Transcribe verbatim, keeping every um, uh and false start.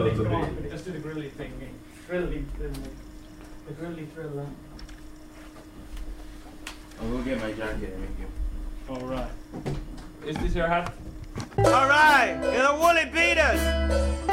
grilly, to come be. on, let's do the grilly thing. Grilly, grilly. The grilly thriller. I'll go get my jacket and make you. Alright. Is this your hat? All right, you're the Woolly Beaters.